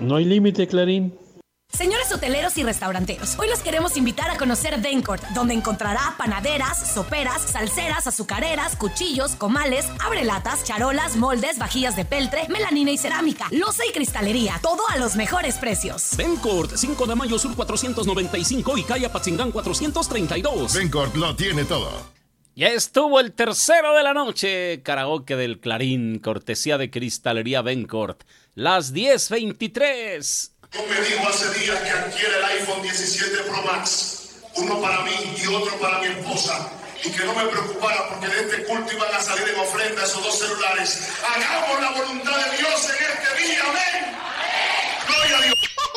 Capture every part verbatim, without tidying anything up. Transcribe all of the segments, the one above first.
No hay límite, Clarín. Señores hoteleros y restauranteros, hoy los queremos invitar a conocer Dencourt, donde encontrará panaderas, soperas, salseras, azucareras, cuchillos, comales, abrelatas, charolas, moldes, vajillas de peltre, melanina y cerámica, loza y cristalería, todo a los mejores precios. Dencourt, cinco de mayo sur cuatrocientos noventa y cinco y calle Apatzingán cuatrocientos treinta y dos. Dencourt lo tiene todo. Ya estuvo el tercero de la noche, karaoke del Clarín, cortesía de Cristalería Dencourt, las diez veintitrés. Yo me dijo hace días que adquiere el iPhone diecisiete Pro Max, uno para mí y otro para mi esposa, y que no me preocupara porque de este culto iban a salir en ofrenda esos dos celulares. Hagamos la voluntad de Dios en este día, amén. Gloria a Dios.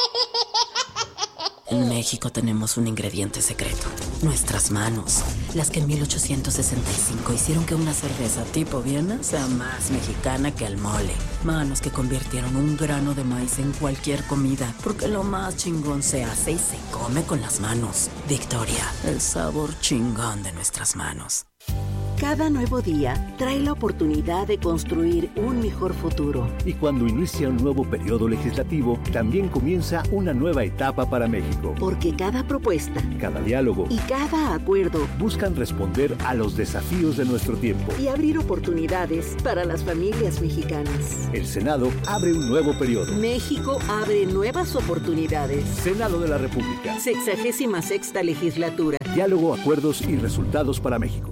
En México tenemos un ingrediente secreto, nuestras manos, las que en mil ochocientos sesenta y cinco hicieron que una cerveza tipo Viena sea más mexicana que el mole. Manos que convirtieron un grano de maíz en cualquier comida, porque lo más chingón se hace y se come con las manos. Victoria, el sabor chingón de nuestras manos. Cada nuevo día trae la oportunidad de construir un mejor futuro. Y cuando inicia un nuevo periodo legislativo, también comienza una nueva etapa para México. Porque cada propuesta, cada diálogo y cada acuerdo buscan responder a los desafíos de nuestro tiempo y abrir oportunidades para las familias mexicanas. El Senado abre un nuevo periodo. México abre nuevas oportunidades. Senado de la República. Sexagésima sexta legislatura. Diálogo, acuerdos y resultados para México.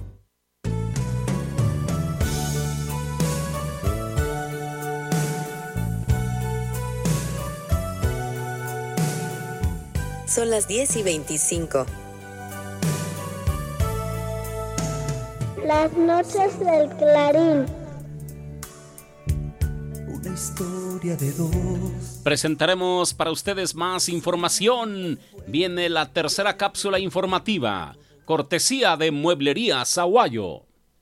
Son las diez y veinticinco. Las noches del Clarín. Una historia de dos. Presentaremos para ustedes más información. Viene la tercera cápsula informativa, cortesía de Mueblería Sahuayo.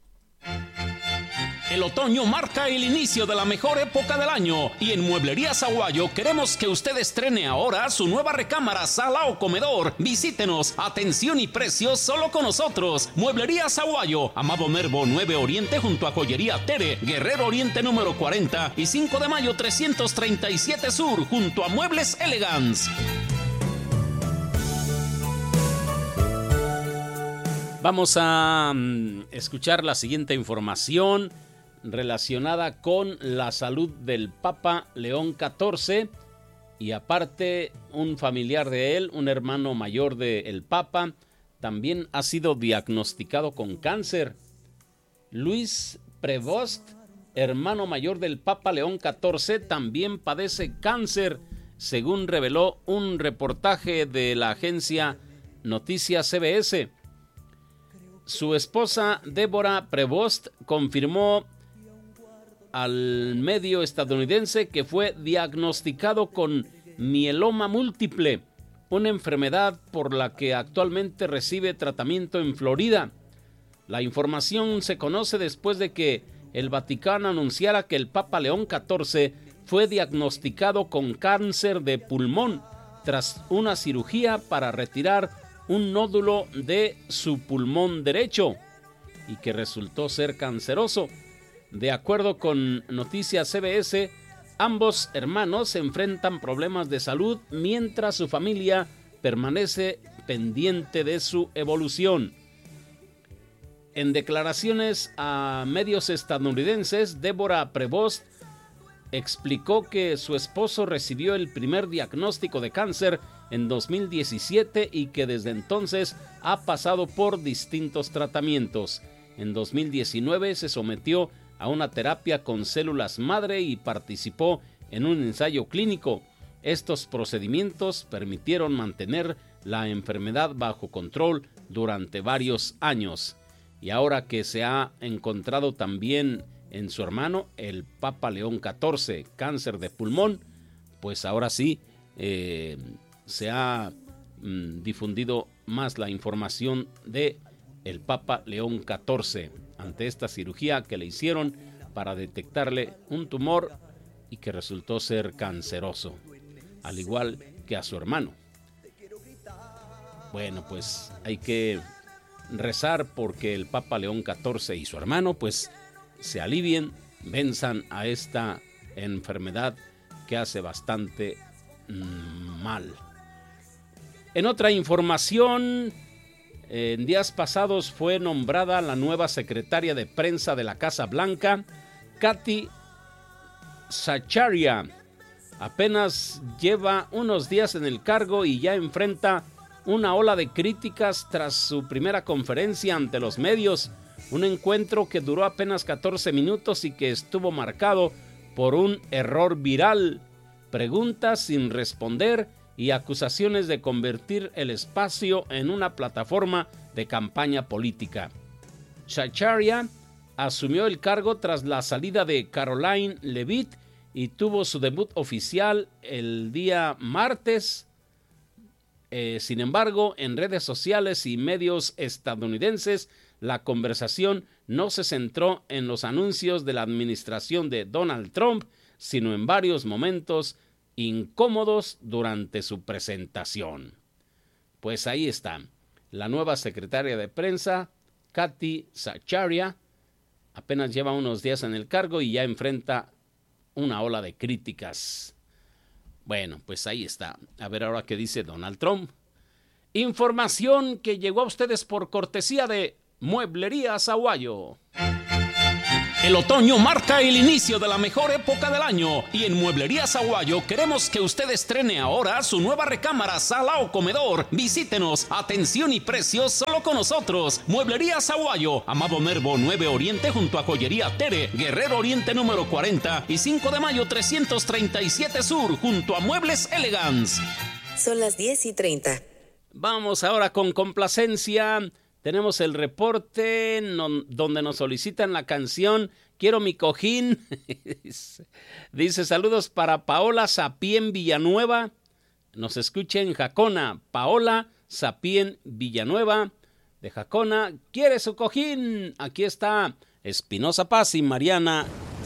El otoño marca el inicio de la mejor época del año y en Mueblería Sahuayo queremos que usted estrene ahora su nueva recámara, sala o comedor. Visítenos, atención y precios solo con nosotros. Mueblería Sahuayo, Amado Nervo nueve Oriente junto a Joyería Tere, Guerrero Oriente número cuarenta y cinco de mayo trescientos treinta y siete Sur junto a Muebles Elegance. Vamos a um, escuchar la siguiente información relacionada con la salud del Papa León catorce y aparte un familiar de él, un hermano mayor del Papa, también ha sido diagnosticado con cáncer. Luis Prevost, hermano mayor del Papa León catorce, también padece cáncer, según reveló un reportaje de la agencia Noticias C B S. Su esposa Débora Prevost confirmó al medio estadounidense que fue diagnosticado con mieloma múltiple, una enfermedad por la que actualmente recibe tratamiento en Florida. La información se conoce después de que el Vaticano anunciara que el Papa León catorce fue diagnosticado con cáncer de pulmón tras una cirugía para retirar un nódulo de su pulmón derecho y que resultó ser canceroso. De acuerdo con Noticias C B S, ambos hermanos enfrentan problemas de salud mientras su familia permanece pendiente de su evolución. En declaraciones a medios estadounidenses, Débora Prevost explicó que su esposo recibió el primer diagnóstico de cáncer en dos mil diecisiete y que desde entonces ha pasado por distintos tratamientos. En dos mil diecinueve se sometió a una terapia con células madre y participó en un ensayo clínico. Estos procedimientos permitieron mantener la enfermedad bajo control durante varios años. Y ahora que se ha encontrado también en su hermano, el Papa León catorce, cáncer de pulmón, pues ahora sí eh, se ha mm, difundido más la información de el Papa León catorce ante esta cirugía que le hicieron para detectarle un tumor y que resultó ser canceroso, al igual que a su hermano. Bueno, pues hay que rezar porque el Papa León catorce y su hermano pues se alivien, venzan a esta enfermedad que hace bastante mmm, mal. En otra información, en días pasados fue nombrada la nueva secretaria de prensa de la Casa Blanca, Kathy Zachariah. Apenas lleva unos días en el cargo y ya enfrenta una ola de críticas tras su primera conferencia ante los medios, un encuentro que duró apenas catorce minutos y que estuvo marcado por un error viral, preguntas sin responder y acusaciones de convertir el espacio en una plataforma de campaña política. Zachariah asumió el cargo tras la salida de Caroline Leavitt y tuvo su debut oficial el día martes. Eh, sin embargo, en redes sociales y medios estadounidenses, la conversación no se centró en los anuncios de la administración de Donald Trump, sino en varios momentos incómodos durante su presentación. Pues ahí está, la nueva secretaria de prensa, Kathy Zachariah, apenas lleva unos días en el cargo y ya enfrenta una ola de críticas. Bueno, pues ahí está. A ver ahora qué dice Donald Trump. Información que llegó a ustedes por cortesía de Mueblerías Aguayo. El otoño marca el inicio de la mejor época del año y en Mueblerías Aguayo queremos que usted estrene ahora su nueva recámara, sala o comedor. Visítenos, atención y precios solo con nosotros. Mueblerías Aguayo, Amado Nervo nueve Oriente junto a Joyería Tere, Guerrero Oriente número cuarenta y cinco de mayo trescientos treinta y siete Sur junto a Muebles Elegance. Son las diez y treinta. Vamos ahora con complacencia. Tenemos el reporte no, donde nos solicitan la canción Quiero mi cojín. Dice saludos para Paola Sapien Villanueva. Nos escucha en Jacona. Paola Sapien Villanueva de Jacona. ¿Quiere su cojín? Aquí está Espinosa Paz y Mariana